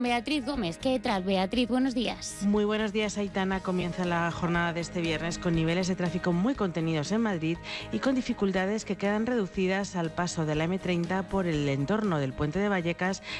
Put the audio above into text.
Beatriz Gómez, ¿qué tal? Beatriz, buenos días. Muy buenos días, Aitana. Comienza la jornada de este viernes con niveles de tráfico muy contenidos en Madrid y con dificultades que quedan reducidas al paso de la M30 por el entorno del Puente de Vallecas